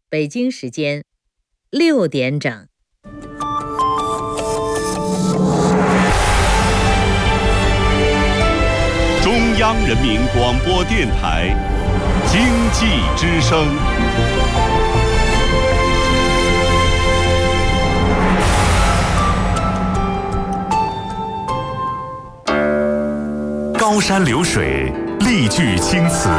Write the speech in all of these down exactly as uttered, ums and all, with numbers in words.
北京时间六点整。 中央人民广播电台经济之声。高山流水，丽句青词，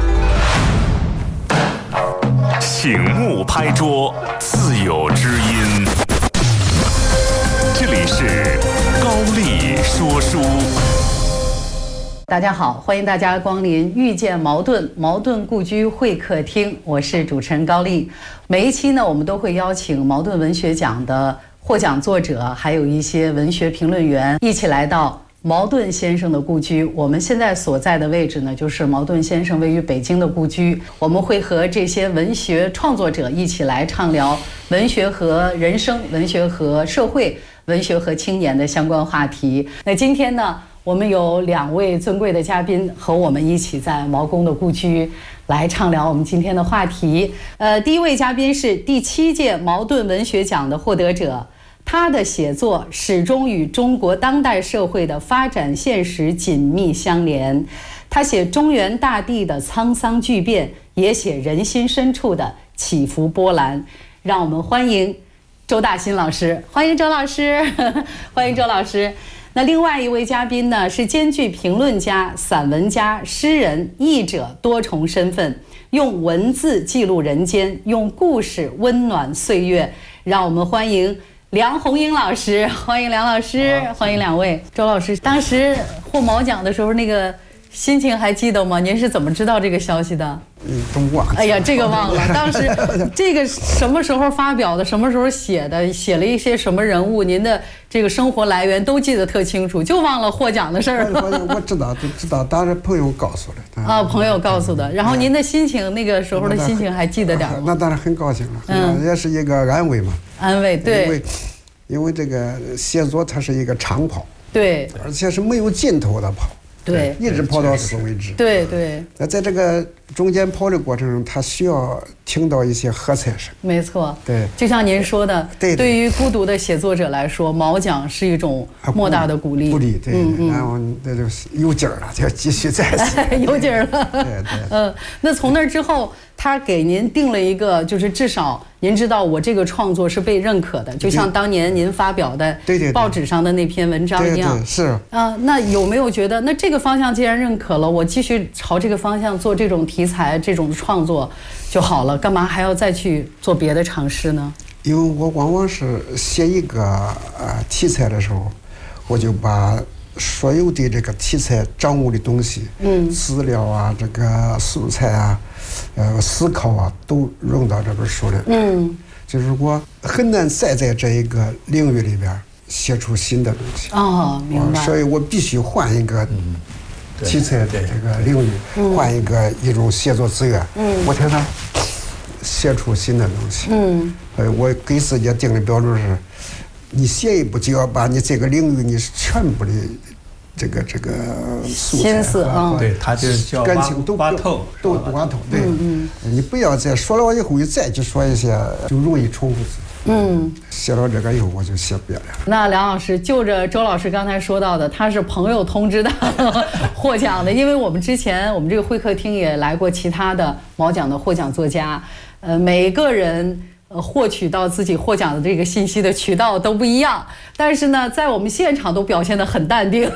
醒目拍桌，自有知音。这里是高丽说书。 大家好，欢迎大家光临遇见茅盾茅盾故居会客厅，我是主持人高丽。每一期呢，我们都会邀请茅盾文学奖的获奖作者，还有一些文学评论员一起来到茅盾先生的故居。我们现在所在的位置呢，就是茅盾先生位于北京的故居。我们会和这些文学创作者一起来畅聊文学和人生、文学和社会、文学和青年的相关话题。那今天呢，我们有两位尊贵的嘉宾和我们一起在茅公的故居来畅聊我们今天的话题。呃，第一位嘉宾是第七届茅盾文学奖的获得者，他的写作始终与中国当代社会的发展现实紧密相连。他写中原大地的沧桑巨变，也写人心深处的起伏波澜。让我们欢迎周大新老师，欢迎周老师，欢迎周老师。那另外一位嘉宾呢，是兼具评论家、散文家、诗人、译者多重身份，用文字记录人间，用故事温暖岁月。让我们欢迎梁红英老师，欢迎梁老师，欢迎两位。周老师，当时获茅奖的时候，那个心情还记得吗？您是怎么知道这个消息的？ 嗯，都忘了。 哎呀，这个忘了。当时这个什么时候发表的？什么时候写的？写了一些什么人物？您的这个生活来源都记得特清楚，就忘了获奖的事儿了。 我我知道，都知道，当时朋友告诉的。 啊，朋友告诉的。然后您的心情，那个时候的心情还记得点吗？ 那当然很高兴了，嗯，也是一个安慰嘛。 安慰，对。 因为因为这个写作它是一个长跑， 对， 而且是没有尽头的跑。 对， 一直跑到死为止。 对对。 那在这个中间跑的过程中，他需要听到一些喝彩声。 没错。 对， 就像您说的， 对， 对于孤独的写作者来说，茅奖是一种莫大的鼓励。 鼓励，对，嗯、然后那就有劲儿了，就要继续再写。 有劲儿了。 对对。 嗯，那从那之后，他给您定了一个，就是至少您知道我这个创作是被认可的，就像当年您发表的报纸上的那篇文章一样。 对对对，是。 啊、呃，那有没有觉得，那这个方向既然认可了，我继续朝这个方向做这种题材、这种创作就好了，干嘛还要再去做别的尝试呢？ 因为我往往是写一个呃题材的时候，我就把所有的这个题材掌握的东西，嗯，资料啊，这个素材啊，呃，思考啊，都融到这本书里。嗯，就是我很难再在这一个领域里边写出新的东西。 哦，明白。 所以我必须换一个题材的这个领域，嗯、换一个一种写作资源，嗯，我才能写出新的东西。嗯，呃，我给自己定的标准是，你写一部就要把你这个领域你全部的这个这个素材和对，他就是叫感情都挖透， 都挖透。对，嗯嗯，你不要再说了完以后，你再去说一些，就容易重复自己。嗯，写到这个以后，我就写别的。 那梁老师，就着周老师刚才说到的，他是朋友通知的获奖的，因为我们之前我们这个会客厅也来过其他的茅奖的获奖作家，呃，每个人呃获取到自己获奖的这个信息的渠道都不一样，但是呢，在我们现场都表现得很淡定。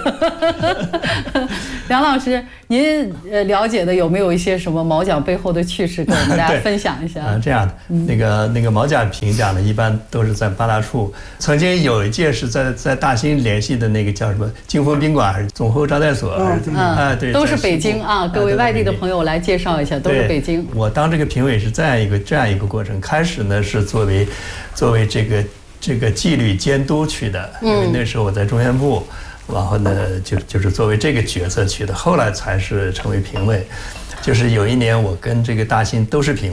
梁老师，您呃了解的有没有一些什么茅奖背后的趣事，跟我们大家分享一下？ 啊，这样的，嗯、那个那个茅奖评奖呢，一般都是在八大处。曾经有一届是在在大兴联系的那个叫什么金丰宾馆还是总后招待所？ 嗯啊，对，都是北京啊。各位外地的朋友来介绍一下，都是北京。 我当这个评委是这样一个这样一个过程，开始呢是作为作为这个这个纪律监督去的，因为那时候我在中宣部。然后呢，就就是作为这个角色去的，后来才是成为评委。就是有一年我跟这个大新都是评委，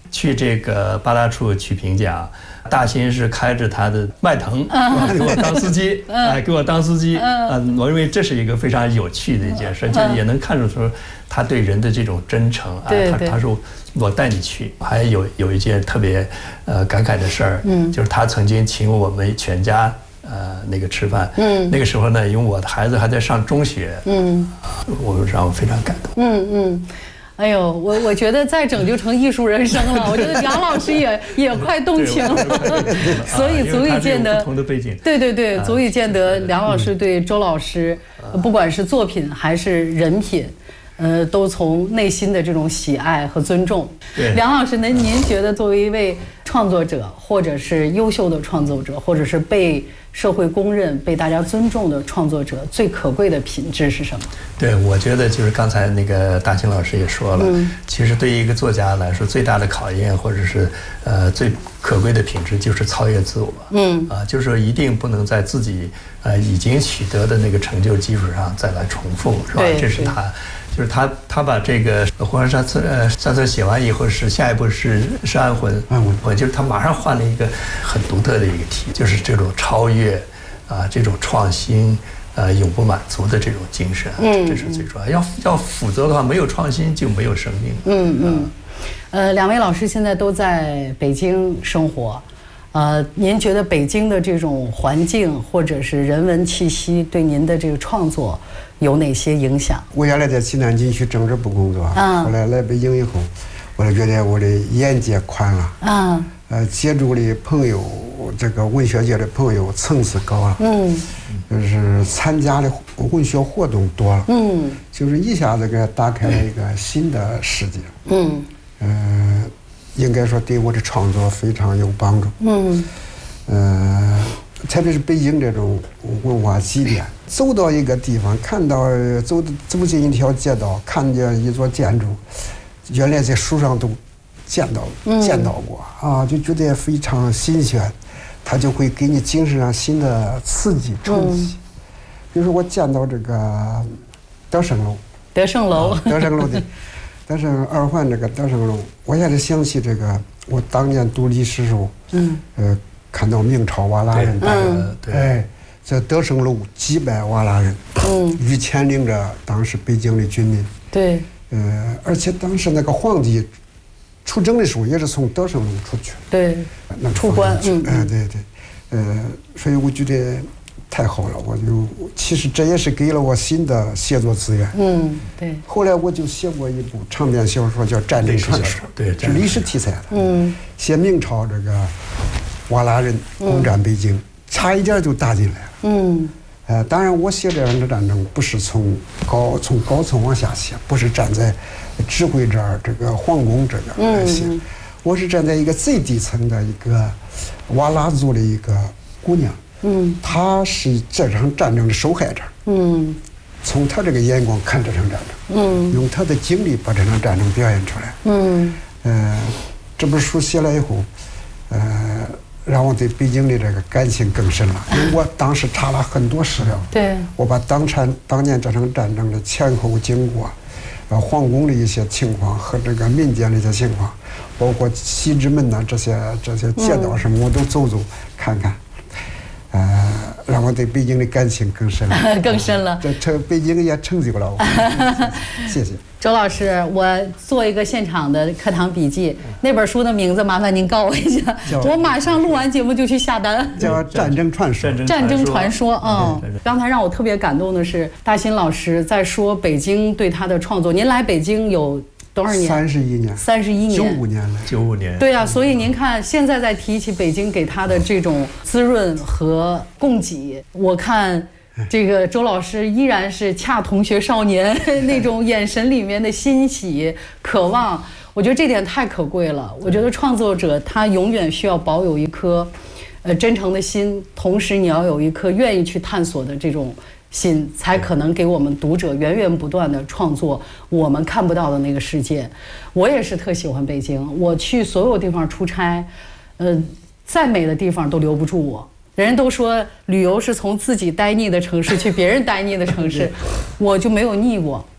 去这个八大处取评奖，大新是开着他的迈腾、嗯、给我当司机，哎、嗯，给我当司机，嗯、呃，我认为这是一个非常有趣的一件事，就、嗯、也能看出说他对人的这种真诚啊。 对他他说我带你去。还有有一件特别呃感慨的事儿，嗯，就是他曾经请我们全家呃那个吃饭，嗯，那个时候呢，因为我的孩子还在上中学，嗯，我让我非常感动， 嗯嗯。哎呦，我我觉得再整就成艺术人生了。我觉得梁老师也也快动情了，所以足以见得不同的背景。 对对对，足以见得梁老师对周老师，不管是作品还是人品，呃，都从内心的这种喜爱和尊重。梁老师，您您觉得作为一位创作者，或者是优秀的创作者，或者是被社会公认、被大家尊重的创作者，最可贵的品质是什么？ 对，我觉得就是刚才那个大清老师也说了，嗯、其实对于一个作家来说，最大的考验或者是呃最可贵的品质就是超越自我。嗯啊，就是说一定不能在自己呃已经取得的那个成就基础上再来重复，是吧？这是他。就是他，他把这个《火山山村》呃山村写完以后，是下一步是是安魂，安魂，就是他马上换了一个很独特的一个题，就是这种超越，啊，这种创新，呃，永不满足的这种精神，嗯，这是最重要。要要否则的话，没有创新就没有生命。 嗯嗯，呃，两位老师现在都在北京生活。呃，您觉得北京的这种环境或者是人文气息对您的这个创作有哪些影响？ 我原来在西南军区政治部工作，嗯，后来来北京以后，我就觉得我的眼界宽了，嗯，呃，接触的朋友，这个文学界的朋友层次高了，嗯，就是参加的文学活动多了，嗯，就是一下子给打开了一个新的世界，嗯，呃。应该说对我的创作非常有帮助。嗯，呃，特别是北京这种文化积淀，走到一个地方，看到走走进一条街道，看见一座建筑，原来在书上都见到、嗯、见到过啊，就觉得非常新鲜，它就会给你精神上新的刺激冲击。嗯、比如说我见到这个德胜楼， 德胜楼， 啊、德胜楼的。但是二环这个德胜楼，我现在想起这个，我当年读历史时候，嗯，呃，看到明朝瓦剌人，嗯，对，哎，在德胜楼击败瓦剌人，嗯，于谦领着当时北京的军民， 对， 呃，而且当时那个皇帝出征的时候也是从德胜楼出去， 对，那出关， 嗯，哎，对对，呃，所以我觉得太好了，我就其实这也是给了我新的写作资源。嗯，对。后来我就写过一部长篇小说，叫《战争传说》， 对， 是历史题材的。嗯，写明朝这个瓦剌人攻占北京，嗯、差一点就打进来了。嗯，呃，当然我写这样的战争不是从高从高层往下写，不是站在指挥这儿这个皇宫这边来写，嗯、我是站在一个最底层的一个瓦剌族的一个姑娘。嗯，他是这场战争的受害者。嗯，从他这个眼光看这场战争，嗯，用他的经历把这场战争表现出来。嗯，呃，这本书写了以后，呃，让我对北京的这个感情更深了。因为我当时查了很多史料， 对， 我把当场当年这场战争的前后经过，呃，皇宫的一些情况和这个民间的一些情况，包括西直门呐、啊、这些这些街道什么，我都走走看看。呃，让我对北京的感情更深了， 更深了。 这这北京也成就了我，谢谢周老师。我做一个现场的课堂笔记，那本书的名字麻烦您告我一下，我马上录完节目就去下单。 叫《战争传说》。 战争传说啊！嗯，刚才让我特别感动的是，大新老师在说北京对他的创作。您来北京有多少年？ 三十一年。 三十一年。 九五年了。 九五年。 对啊，所以您看，现在在提起北京给他的这种滋润和供给，我看这个周老师依然是恰同学少年那种眼神里面的欣喜、渴望，我觉得这点太可贵了。我觉得创作者他永远需要保有一颗，呃，真诚的心，同时你要有一颗愿意去探索的这种心，才可能给我们读者源源不断的创作我们看不到的那个世界。我也是特喜欢北京，我去所有地方出差，呃，再美的地方都留不住我。人都说旅游是从自己呆腻的城市去别人呆腻的城市，我就没有腻过。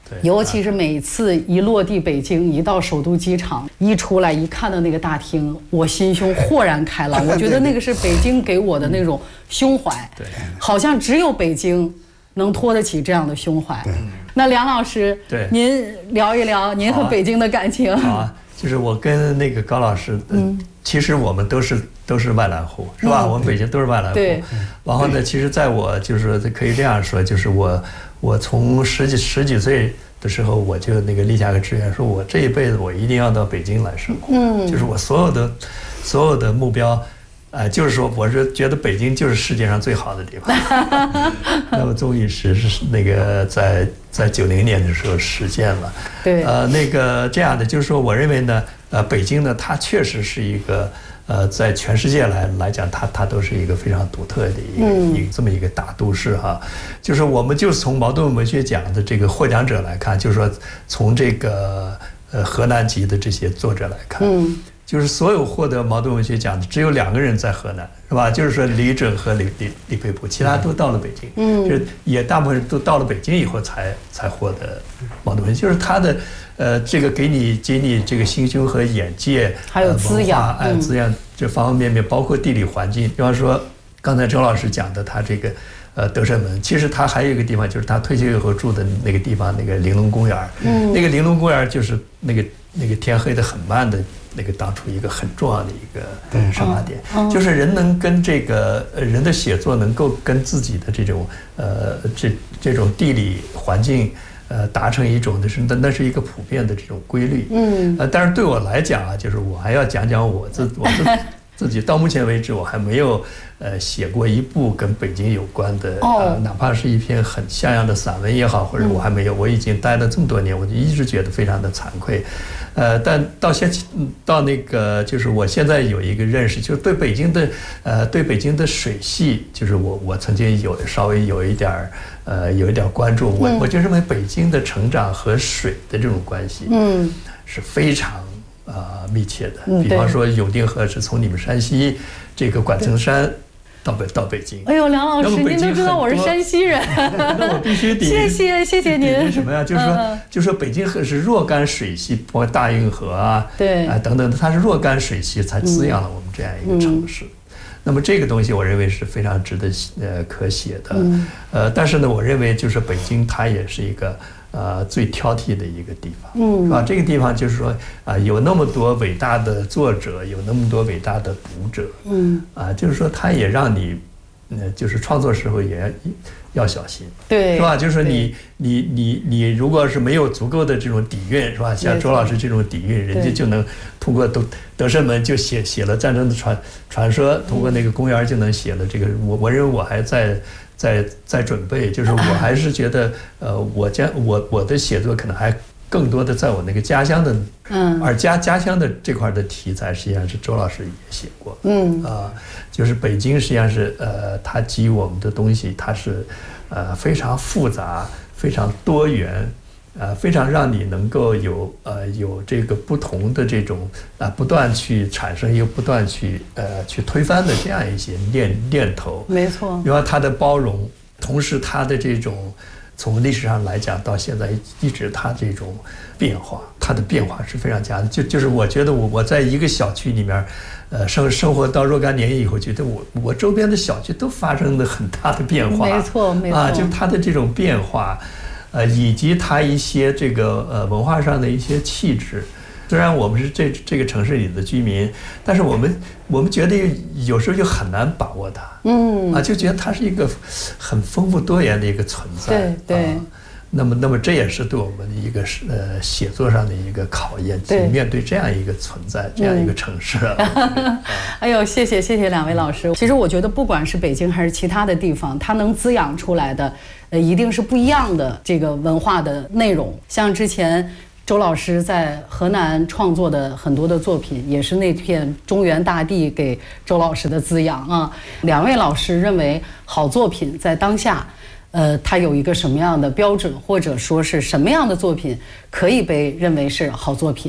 尤其是每次一落地北京，一到首都机场，一出来一看到那个大厅，我心胸豁然开朗。我觉得那个是北京给我的那种胸怀，对，好像只有北京能托得起这样的胸怀。那梁老师，对，您聊一聊您和北京的感情。 好啊，就是我跟那个高老师，嗯，其实我们都是都是外来户，是吧？我们北京都是外来户。对。然后呢，其实在我就是可以这样说，就是我。我从十几十几岁的时候，我就那个立下个志愿，说我这一辈子我一定要到北京来生活。嗯，就是我所有的所有的目标，呃，就是说我是觉得北京就是世界上最好的地方。那么终于是那个在在九零年的时候实现了。对。呃，那个这样的就是说，我认为呢，呃，北京呢，它确实是一个。呃，在全世界来来讲，它它都是一个非常独特的一个、嗯、一个这么一个大都市哈。就是我们就从茅盾文学奖的这个获奖者来看，就是说从这个呃河南籍的这些作者来看，嗯，就是所有获得茅盾文学奖的只有两个人在河南，是吧？就是说李准和李李李佩甫，其他都到了北京，嗯，就是也大部分人都到了北京以后才才获得茅盾文学，就是他的。呃，这个给你给你这个心胸和眼界， 还有滋养， 哎、呃，滋养这方方面面，包括地理环境。比方说，刚才周老师讲的，他这个呃德胜门，其实他还有一个地方，就是他退休以后住的那个地方，那个玲珑公园。嗯，那个玲珑公园就是那个那个天黑得很慢的那个当初一个很重要的一个上发点，嗯、就是人能跟这个人的写作能够跟自己的这种呃这这种地理环境。呃，达成一种的是，那那是一个普遍的这种规律。嗯，呃，但是对我来讲啊，就是我还要讲讲我自我自自己。到目前为止，我还没有呃写过一部跟北京有关的，哦、呃，哪怕是一篇很像样的散文也好，或者我还没有。我已经待了这么多年，我就一直觉得非常的惭愧。呃，但到现到那个，就是我现在有一个认识，就是对北京的，呃，对北京的水系，就是我我曾经有稍微有一点儿。呃，有一点关注，我我就认为北京的成长和水的这种关系，嗯，是非常啊、呃、密切的。嗯、比方说，永定河是从你们山西这个管城山到北到北京。 哎呦，梁老师，您都知道我是山西人， 那我必须得谢谢谢谢您。 什么呀？就是说，嗯、就说北京河是若干水系，包括大运河啊，对啊、呃、等等，它是若干水系才滋养了我们这样一个城市。嗯那么这个东西，我认为是非常值得呃可写的，嗯、呃，但是呢，我认为就是北京它也是一个呃最挑剔的一个地方，嗯，是吧？这个地方就是说啊、呃，有那么多伟大的作者，有那么多伟大的读者，嗯，啊、呃，就是说它也让你，呃，就是创作时候也要小心，对，是吧？就是说你你你你如果是没有足够的这种底蕴，是吧？像周老师这种底蕴，人家就能通过德德胜门就写写了战争的传传说，通过那个公园就能写了这个。我我认为我还在在在准备，就是我还是觉得，呃，我将我我的写作可能还更多的在我那个家乡的，嗯，而家家乡的这块的题材，实际上是周老师也写过，嗯啊，就是北京实际上是呃，它给予我们的东西，它是呃非常复杂、非常多元，呃，非常让你能够有呃有这个不同的这种啊、呃、不断去产生又不断去呃去推翻的这样一些念念头，没错，然后它的包容，同时它的这种。从历史上来讲，到现在一直它这种变化，它的变化是非常佳的。就就是我觉得我我在一个小区里面，呃，生生活到若干年以后，觉得我我周边的小区都发生了很大的变化。没错，没错。啊，就它的这种变化，呃，以及它一些这个呃文化上的一些气质。虽然我们是这这个城市里的居民，但是我们我们觉得有时候就很难把握它，嗯啊，就觉得它是一个很丰富多元的一个存在，对对。啊、那么，那么这也是对我们的一个呃写作上的一个考验，去面对这样一个存在，这样一个城市。啊、 哎呦，谢谢谢谢两位老师。其实我觉得，不管是北京还是其他的地方，它能滋养出来的，呃，一定是不一样的这个文化的内容。像之前。周老师在河南创作的很多的作品，也是那片中原大地给周老师的滋养啊。两位老师认为好作品在当下，呃，它有一个什么样的标准，或者说是什么样的作品可以被认为是好作品？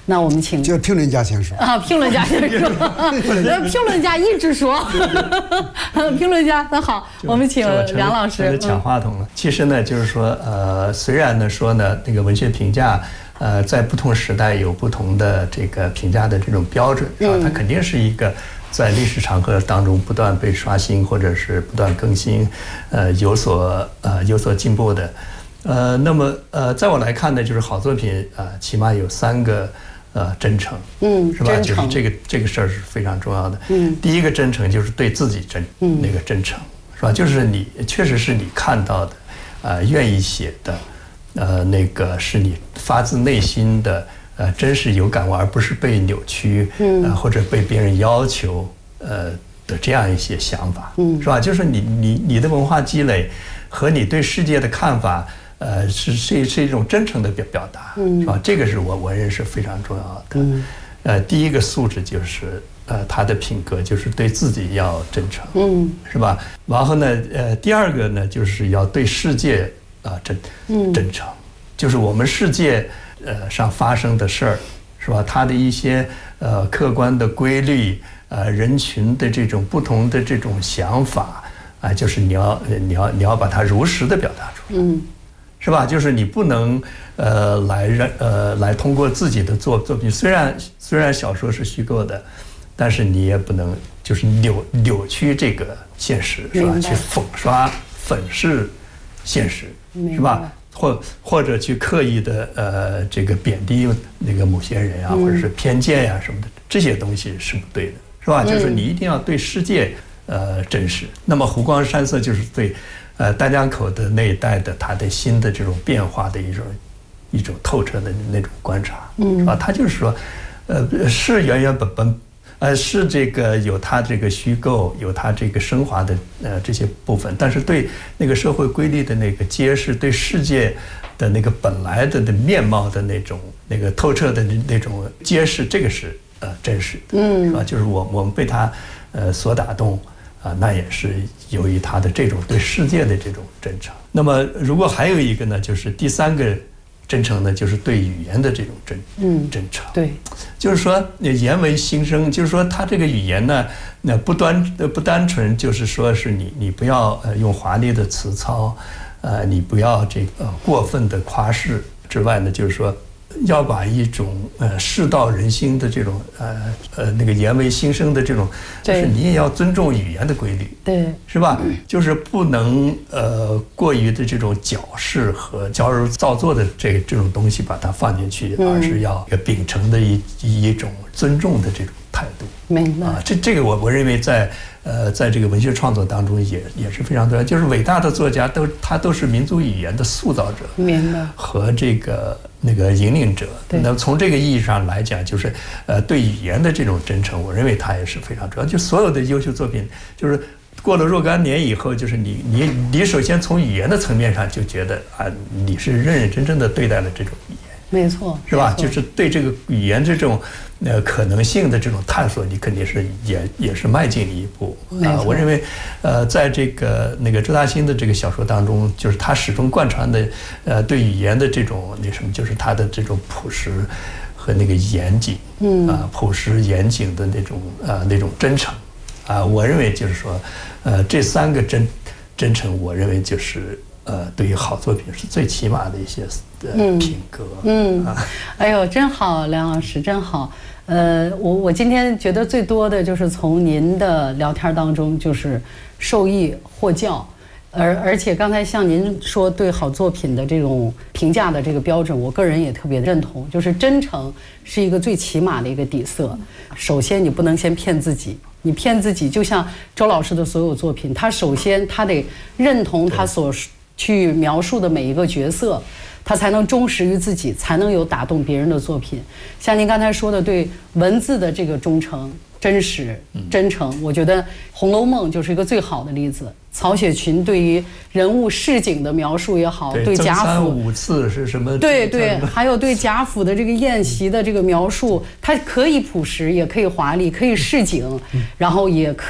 那我们请就评论家先说啊，评论家先说，评论家一直说，评论家那好，我们请梁老师抢话筒了。其实呢，就是说，呃，虽然呢说呢，那个文学评价，呃，在不同时代有不同的这个评价的这种标准，是吧？它肯定是一个在历史长河当中不断被刷新或者是不断更新，呃，有所呃有所进步的。呃，那么呃，在我来看呢，就是好作品啊、呃，起码有三个。呃，真诚， 嗯， 是吧？就是这个这个事儿是非常重要的。嗯，第一个真诚就是对自己真，嗯，那个真诚，是吧？就是你确实是你看到的，呃，愿意写的，呃，那个是你发自内心的，呃，真实有感悟，而不是被扭曲，嗯，呃，或者被别人要求，呃的这样一些想法，嗯，是吧？就是你你你的文化积累和你对世界的看法。呃，是是是一种真诚的表表达，嗯，是吧？这个是我我认为是非常重要的。嗯，呃，第一个素质就是呃，他的品格就是对自己要真诚，嗯，是吧？然后呢，呃，第二个呢，就是要对世界啊、呃、真嗯真诚，就是我们世界呃上发生的事儿，是吧？它的一些呃客观的规律，呃人群的这种不同的这种想法啊、呃，就是你要你要你要把它如实的表达出来，嗯。是吧？就是你不能，呃，来让呃来通过自己的作作品，虽然虽然小说是虚构的，但是你也不能就是扭扭曲这个现实，是吧？去粉刷粉饰现实，是吧？或或者去刻意的呃这个贬低那个某些人啊，或者是偏见呀、啊、什么的，这些东西是不对的，是吧？就是你一定要对世界呃真实。那么湖光山色就是对。呃，丹江口的那一带的它的新的这种变化的一种一种透彻的那种观察，嗯，是吧？他就是说，呃，是原原本本，呃，是这个有它这个虚构，有它这个升华的呃这些部分，但是对那个社会规律的那个揭示，对世界的那个本来的的面貌的那种那个透彻的那种揭示，这个是呃真实的，嗯，是吧？就是我我们被它呃所打动。啊，那也是由于他的这种对世界的这种真诚。那么，如果还有一个呢，就是第三个真诚呢，就是对语言的这种真嗯真诚。对，就是说言为心声，就是说他这个语言呢，那不单不单纯就是说是你你不要呃用华丽的词操，呃，你不要这个过分的夸饰之外呢，就是说。要把一种呃世道人心的这种呃呃那个言为心声的这种，就是你也要尊重语言的规律，对，是吧？就是不能呃过于的这种矫饰和矫揉造作的这这种东西把它放进去，而是要秉承的一一种尊重的这种态度。明白啊，这这个我我认为在呃在这个文学创作当中也也是非常重要，就是伟大的作家都他都是民族语言的塑造者，明白和这个。那个引领者，那从这个意义上来讲，就是呃对语言的这种真诚，我认为它也是非常重要。就所有的优秀作品，就是过了若干年以后，就是你你你首先从语言的层面上就觉得啊，你是认认真真的对待了这种语言。没错，是吧？就是对这个语言这种呃可能性的这种探索，你肯定是也也是迈进一步啊。我认为，呃，在这个那个周大新的这个小说当中，就是他始终贯穿的呃对语言的这种那什么，就是他的这种朴实和那个严谨，嗯啊，朴实严谨的那种啊那种真诚啊。我认为就是说，呃，这三个真真诚，我认为就是。呃，对于好作品是最起码的一些呃品格。嗯，啊、 哎呦，真好，梁老师真好。呃，我我今天觉得最多的就是从您的聊天当中就是受益获教，而而且刚才像您说对好作品的这种评价的这个标准，我个人也特别认同，就是真诚是一个最起码的一个底色。首先，你不能先骗自己。你骗自己，就像周老师的所有作品，他首先他得认同他所去描述的每一个角色，他才能忠实于自己，才能有打动别人的作品。像您刚才说的对文字的这个忠诚、真实、真诚，我觉得《红楼梦》就是一个最好的例子。曹雪芹对于人物市井的描述也好，对贾府五次是什么？ 对对，还有对贾府的这个宴席的这个描述，它可以朴实，也可以华丽，可以市井，然后也可